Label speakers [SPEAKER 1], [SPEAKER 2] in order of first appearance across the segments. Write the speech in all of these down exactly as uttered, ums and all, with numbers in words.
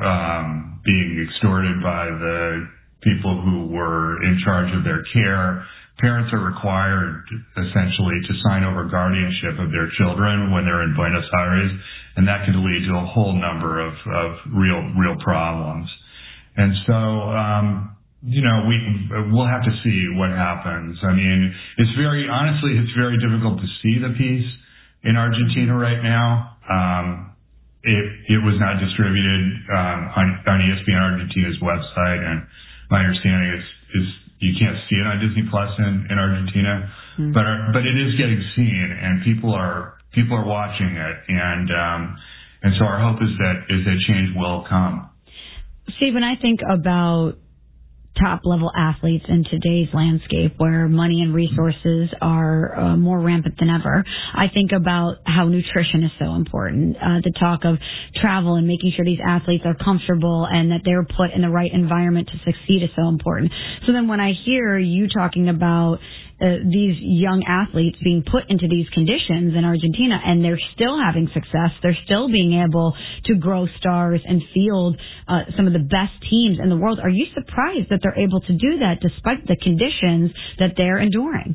[SPEAKER 1] um, being extorted by the people who were in charge of their care. Parents are required, essentially, to sign over guardianship of their children when they're in Buenos Aires, and that can lead to a whole number of, of real, real problems. And so, um, you know, we, we'll have to see what happens. I mean, it's very, honestly, it's very difficult to see the piece in Argentina right now. Um, it, it was not distributed, um, on, on E S P N Argentina's website, and my understanding is, is you can't see it on Disney Plus in, in Argentina, mm-hmm. but, but it is getting seen, and people are, people are watching it. And, um, and so our hope is that, is that change will come.
[SPEAKER 2] Steve, when I think about top-level athletes in today's landscape where money and resources are uh, more rampant than ever, I think about how nutrition is so important. Uh, the talk of travel and making sure these athletes are comfortable and that they're put in the right environment to succeed is so important. So then when I hear you talking about Uh, these young athletes being put into these conditions in Argentina, and they're still having success. They're still being able to grow stars and field uh, some of the best teams in the world. Are you surprised that they're able to do that despite the conditions that they're enduring?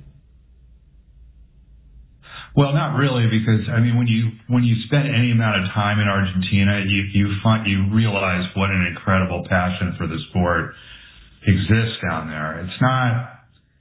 [SPEAKER 1] Well, not really, because I mean, when you when you spend any amount of time in Argentina, you you find you realize what an incredible passion for the sport exists down there. It's not.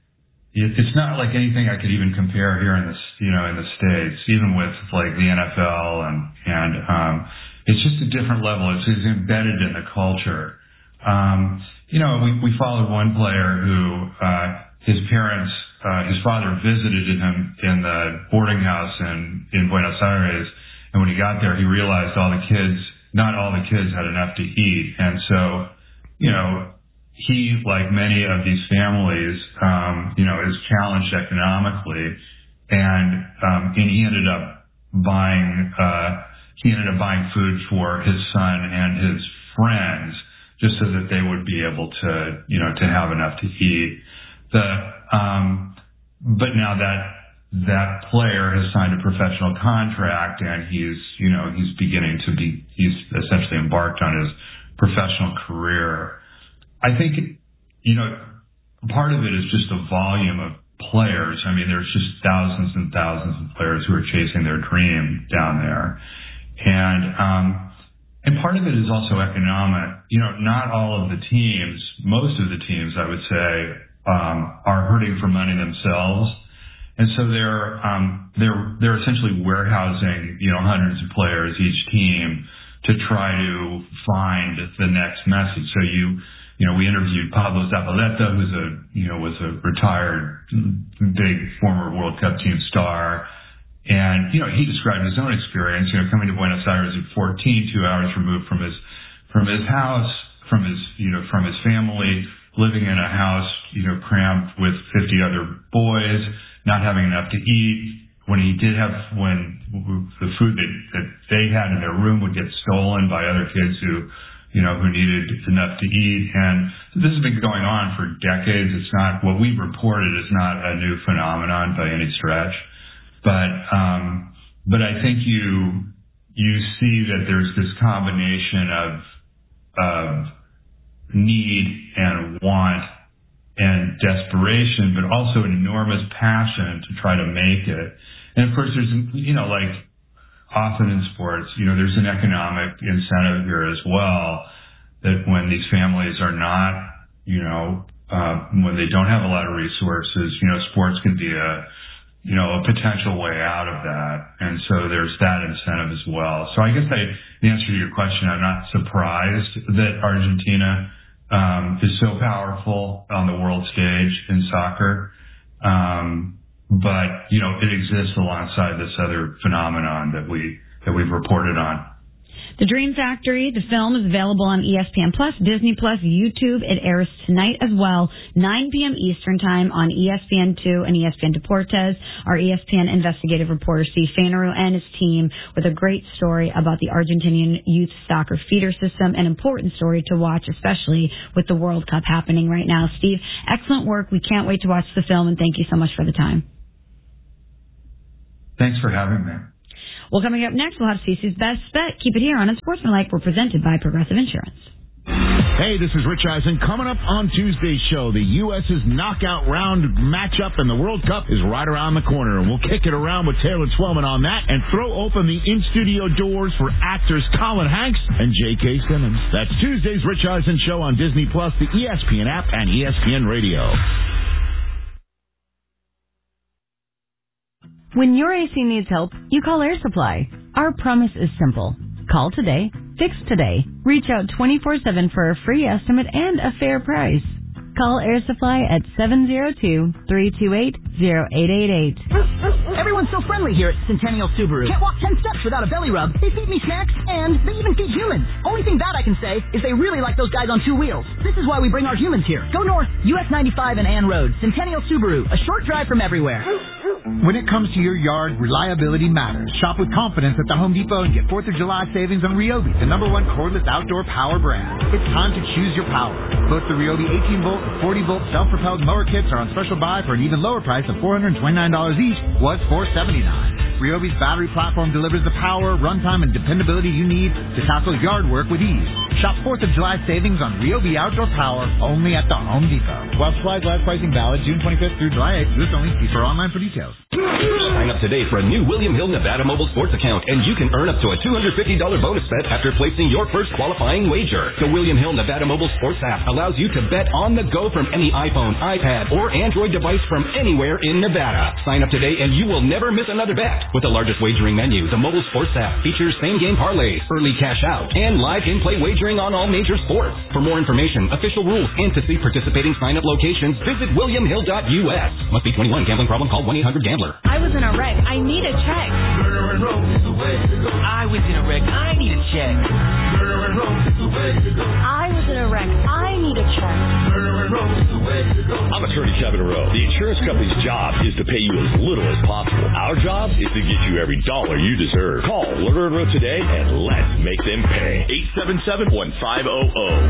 [SPEAKER 1] It's not like anything I could even compare here in the, you know, in the States, even with like the N F L, and, and, um, it's just a different level. It's, it's embedded in the culture. Um, you know, we, we followed one player who, uh, his parents, uh, his father visited him in the boarding house in, in Buenos Aires. And when he got there, he realized all the kids, not all the kids had enough to eat. And so, you know, he, like many of these families, um, you know, is challenged economically, and um, and he ended up buying uh, he ended up buying food for his son and his friends, just so that they would be able to, you know, to have enough to eat. The um, but now that that player has signed a professional contract, and he's, you know, he's beginning to be he's essentially embarked on his professional career. I think, you know, part of it is just the volume of players. I mean, there's just thousands and thousands of players who are chasing their dream down there. And, um, and part of it is also economic. You know, not all of the teams, most of the teams, I would say, um, are hurting for money themselves. And so they're, um, they're, they're essentially warehousing, you know, hundreds of players each team to try to find the next message. So you, You know, we interviewed Pablo Zabaleta, who's a, you know, was a retired big former World Cup team star. And, you know, he described his own experience, you know, coming to Buenos Aires at fourteen, two hours removed from his, from his house, from his, you know, from his family, living in a house, you know, crammed with fifty other boys, not having enough to eat. When he did have, when the food that, that they had in their room would get stolen by other kids who, you know, who needed enough to eat. And this has been going on for decades. It's not, what we've reported is not a new phenomenon by any stretch. But, um, but I think you, you see that there's this combination of, of need and want and desperation, but also an enormous passion to try to make it. And of course there's, you know, like, often in sports, you know, there's an economic incentive here as well, that when these families are not, you know, uh, when they don't have a lot of resources, you know, sports can be a, you know, a potential way out of that. And so there's that incentive as well. So I guess I, the answer to your question, I'm not surprised that Argentina, um, is so powerful on the world stage in soccer. Um, But, you know, it exists alongside this other phenomenon that we, that we've reported on.
[SPEAKER 2] The Dream Factory, the film, is available on E S P N Plus, Disney Plus, YouTube. It airs tonight as well, nine p.m. Eastern Time on E S P N two and E S P N Deportes. Our E S P N investigative reporter, Steve Fainaru, and his team with a great story about the Argentinian youth soccer feeder system, an important story to watch, especially with the World Cup happening right now. Steve, excellent work. We can't wait to watch the film, and thank you so much for the time.
[SPEAKER 1] Thanks for having me.
[SPEAKER 2] Well, coming up next, we'll have Cece's Best Bet. Keep it here on Unsportsmanlike. We're presented by Progressive Insurance.
[SPEAKER 3] Hey, this is Rich Eisen. Coming up on Tuesday's show, the U S's knockout round matchup in the World Cup is right around the corner. And we'll kick it around with Taylor Twellman on that and throw open the in-studio doors for actors Colin Hanks and J K. Simmons. That's Tuesday's Rich Eisen show on Disney Plus, the E S P N app, and E S P N Radio.
[SPEAKER 4] When your A C needs help, you call Air Supply. Our promise is simple. Call today, fix today. Reach out twenty-four seven for a free estimate and a fair price. Call Air Supply at seven zero two, three two eight, zero eight eight eight.
[SPEAKER 5] Everyone's so friendly here at Centennial Subaru. Can't walk ten steps without a belly rub. They feed me snacks, and they even feed humans. Only thing bad I can say is they really like those guys on two wheels. This is why we bring our humans here. Go north, U S ninety-five and Ann Road. Centennial Subaru, a short drive from everywhere.
[SPEAKER 6] When it comes to your yard, reliability matters. Shop with confidence at the Home Depot and get fourth of July savings on Ryobi, the number one cordless outdoor power brand. It's time to choose your power. Both the Ryobi eighteen volt and forty volt self-propelled mower kits are on special buy for an even lower price of four hundred twenty-nine dollars each, was four hundred seventy-nine dollars. Ryobi's battery platform delivers the power, runtime, and dependability you need to tackle yard work with ease. Shop fourth of July savings on Ryobi outdoor power only at the Home Depot. While supplies last, pricing valid June twenty-fifth through July eighth. This only. See store online for details.
[SPEAKER 7] Sign up today for a new William Hill Nevada Mobile Sports account, and you can earn up to a two hundred fifty dollars bonus bet after placing your first qualifying wager. The William Hill Nevada Mobile Sports app allows you to bet on the go from any iPhone, iPad, or Android device from anywhere in Nevada. Sign up today and you will never miss another bet. With the largest wagering menu, the mobile sports app features same-game parlays, early cash out, and live in-play wagering on all major sports. For more information, official rules, and to see participating sign-up locations, visit william hill dot U S. Must be twenty-one. Gambling problem? Call one eight hundred gambler.
[SPEAKER 8] I was in a wreck. I need a check.
[SPEAKER 9] I was in a wreck. I need a check.
[SPEAKER 8] I was in a wreck. I need a check.
[SPEAKER 10] I'm attorney Kevin Rowe. The insurance company's job is to pay you as little as possible. Our job is to get you every dollar you deserve. Call Lerner and Rowe today and let's make them pay. eight seven seven, one five zero zero.